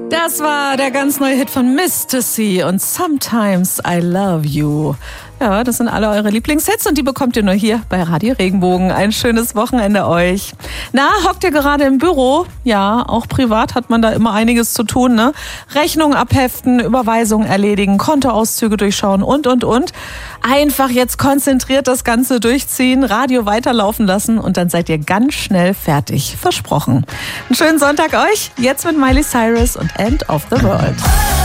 Das war der ganz neue Hit von Mr. C und Sometimes I Love You. Ja, das sind alle eure Lieblingshits und die bekommt ihr nur hier bei Radio Regenbogen. Ein schönes Wochenende euch. Na, hockt ihr gerade im Büro? Ja, auch privat hat man da immer einiges zu tun, ne? Rechnungen abheften, Überweisungen erledigen, Kontoauszüge durchschauen und. Einfach jetzt konzentriert das Ganze durchziehen, Radio weiterlaufen lassen und dann seid ihr ganz schnell fertig. Versprochen. Einen schönen Sonntag euch. Jetzt mit Miley Cyrus und End of the World.